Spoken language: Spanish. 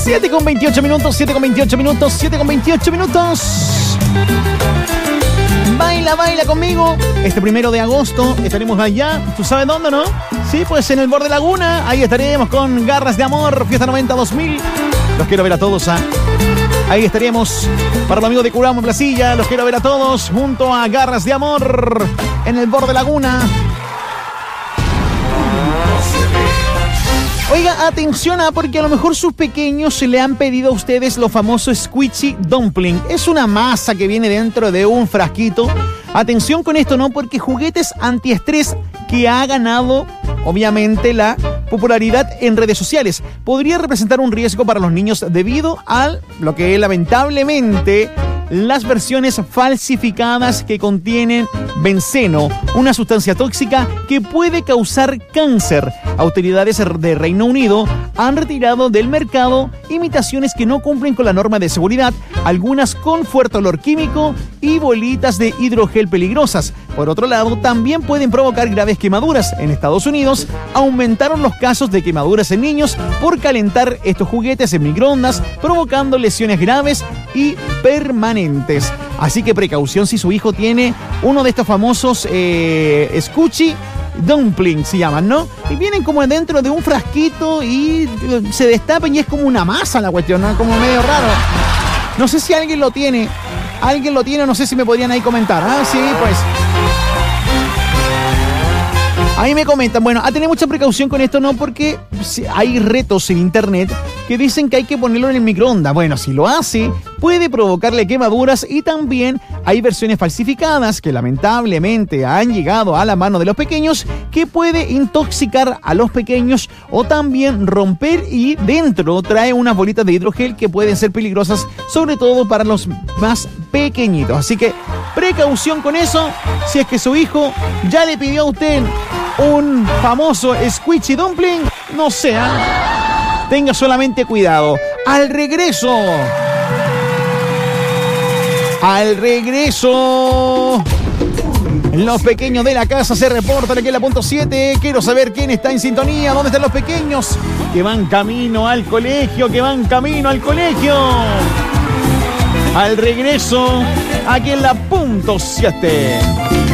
7:28 minutos, 7:28 minutos, 7:28 minutos. Baila, baila conmigo. Este 1 de agosto estaremos allá. ¿Tú sabes dónde, no? Sí, pues en el Borde Laguna. Ahí estaremos con Garras de Amor, Fiesta 90 2000. Los quiero ver a todos, ¿ah? Ahí estaremos para los amigos de Curamo en Placilla. Los quiero ver a todos junto a Garras de Amor en el Borde Laguna. Oiga, atención, porque a lo mejor sus pequeños se le han pedido a ustedes lo famoso Squishy Dumpling. Es una masa que viene dentro de un frasquito. Atención con esto, ¿no? Porque juguetes antiestrés que ha ganado, obviamente, la popularidad en redes sociales podría representar un riesgo para los niños debido a lo que lamentablemente las versiones falsificadas que contienen benceno, una sustancia tóxica que puede causar cáncer. Autoridades de Reino Unido han retirado del mercado imitaciones que no cumplen con la norma de seguridad, algunas con fuerte olor químico y bolitas de hidrogel peligrosas. Por otro lado, también pueden provocar graves quemaduras. En Estados Unidos aumentaron los casos de quemaduras en niños por calentar estos juguetes en microondas, provocando lesiones graves y permanentes. Así que precaución si su hijo tiene uno de estos famosos Squishy Dumpling, se llaman, ¿no? Y vienen como dentro de un frasquito y se destapan y es como una masa la cuestión, ¿no? Como medio raro. No sé si alguien lo tiene. ¿Alguien lo tiene? No sé si me podrían ahí comentar. Ah, sí, pues. Ahí me comentan, bueno, a tener mucha precaución con esto, ¿no? Porque hay retos en internet que dicen que hay que ponerlo en el microondas. Bueno, si lo hace, puede provocarle quemaduras y también hay versiones falsificadas que lamentablemente han llegado a la mano de los pequeños que puede intoxicar a los pequeños o también romper y dentro trae unas bolitas de hidrogel que pueden ser peligrosas, sobre todo para los más pequeñitos. Así que precaución con eso. Si es que su hijo ya le pidió a usted un famoso Squishy Dumpling, no sea, tenga solamente cuidado. Al regreso, los pequeños de la casa se reportan aquí en la punto 7. Quiero saber quién está en sintonía. ¿Dónde están los pequeños que van camino al colegio? Al regreso, aquí en la punto 7.